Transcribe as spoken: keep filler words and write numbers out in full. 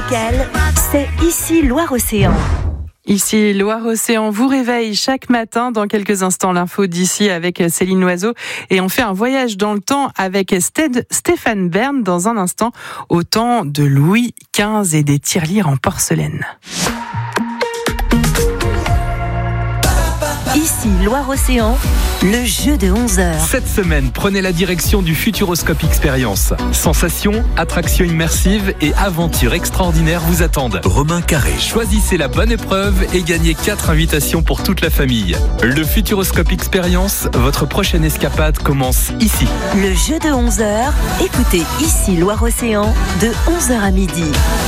locale, c'est ici Loire-Océan. Ici, Loire-Océan vous réveille chaque matin. Dans quelques instants, l'info d'ici avec Céline Loiseau. Et on fait un voyage dans le temps avec Sted, Stéphane Bern dans un instant, au temps de Louis quinze et des tirelires en porcelaine. Ici Loire-Océan, le jeu de onze heures. Cette semaine, prenez la direction du Futuroscope Experience. Sensations, attractions immersives et aventures extraordinaires vous attendent. Romain Carré. Choisissez la bonne épreuve et gagnez quatre invitations pour toute la famille. Le Futuroscope Experience, votre prochaine escapade commence ici. Le jeu de onze heures, écoutez Ici Loire-Océan de onze heures à midi.